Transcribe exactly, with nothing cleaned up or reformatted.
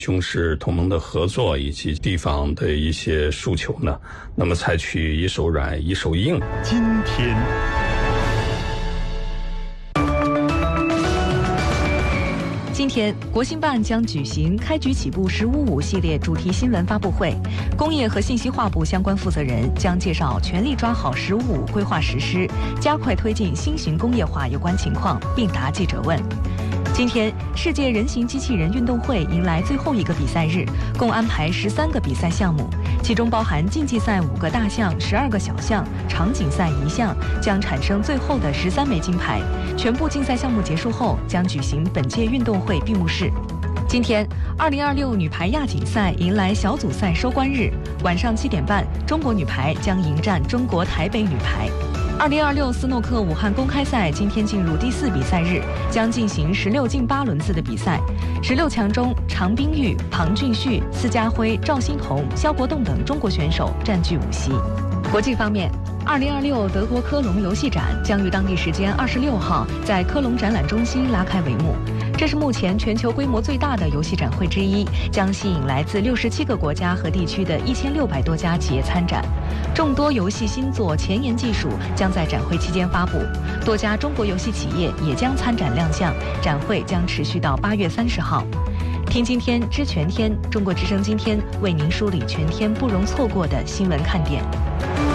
军事同盟的合作以及地方的一些诉求呢，那么采取一手软一手硬。 今天今天，国新办将举行开局起步“十五五”系列主题新闻发布会，工业和信息化部相关负责人将介绍全力抓好“十五五”规划实施，加快推进新型工业化有关情况，并答记者问。今天，世界人形机器人运动会迎来最后一个比赛日，共安排十三个比赛项目，其中包含竞技赛五个大项、十二个小项，场景赛一项，将产生最后的十三枚金牌。全部竞赛项目结束后，将举行本届运动会闭幕式。今天，二零二六女排亚锦赛迎来小组赛收官日，晚上七点半，中国女排将迎战中国台北女排。二零二六斯诺克武汉公开赛今天进入第四比赛日，将进行十六进八轮次的比赛。十六强中，常冰玉、庞俊旭、呲家辉、赵欣彤、肖国栋等中国选手占据五席。国际方面，二零二六德国科隆游戏展将于当地时间二十六号在科隆展览中心拉开帷幕。这是目前全球规模最大的游戏展会之一，将吸引来自六十七个国家和地区的一千六百多家企业参展。众多游戏新作、前沿技术将在展会期间发布，多家中国游戏企业也将参展亮相。展会将持续到八月三十号。听今天知全天，中国之声今天为您梳理全天不容错过的新闻看点。